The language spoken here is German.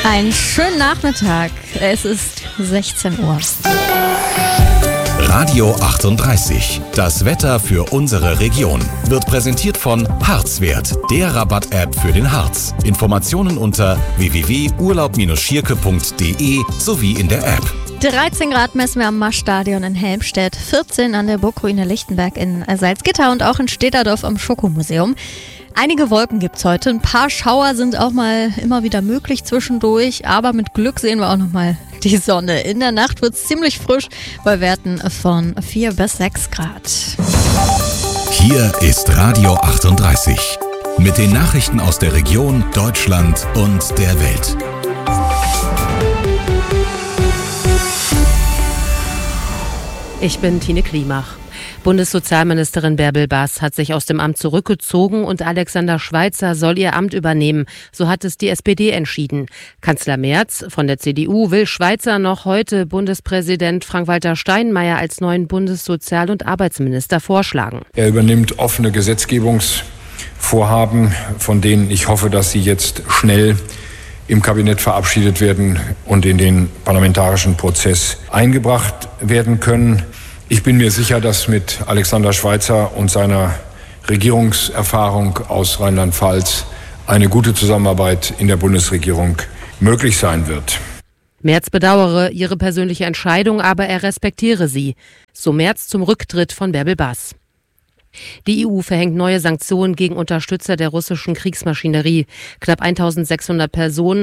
Einen schönen Nachmittag. Es ist 16 Uhr. Radio 38. Das Wetter für unsere Region wird präsentiert von Harzwert, der Rabatt-App für den Harz. Informationen unter www.urlaub-schierke.de sowie in der App. 13 Grad messen wir am Marstadion in Helmstedt, 14 an der Burgruine Lichtenberg in Salzgitter und auch in Städterdorf am Schokomuseum. Einige Wolken gibt's heute, ein paar Schauer sind auch mal immer wieder möglich zwischendurch, aber mit Glück sehen wir auch noch mal die Sonne. In der Nacht wird's ziemlich frisch bei Werten von 4 bis 6 Grad. Hier ist Radio 38 mit den Nachrichten aus der Region, Deutschland und der Welt. Ich bin Tine Klimach. Bundessozialministerin Bärbel Baas hat sich aus dem Amt zurückgezogen und Alexander Schweitzer soll ihr Amt übernehmen. So hat es die SPD entschieden. Kanzler Merz von der CDU will Schweitzer noch heute Bundespräsident Frank-Walter Steinmeier als neuen Bundessozial- und Arbeitsminister vorschlagen. Er übernimmt offene Gesetzgebungsvorhaben, von denen ich hoffe, dass sie jetzt schnell im Kabinett verabschiedet werden und in den parlamentarischen Prozess eingebracht werden können. Ich bin mir sicher, dass mit Alexander Schweitzer und seiner Regierungserfahrung aus Rheinland-Pfalz eine gute Zusammenarbeit in der Bundesregierung möglich sein wird. Merz bedauere ihre persönliche Entscheidung, aber er respektiere sie. So Merz zum Rücktritt von Bärbel Baas. Die EU verhängt neue Sanktionen gegen Unterstützer der russischen Kriegsmaschinerie. Knapp 1600 Personen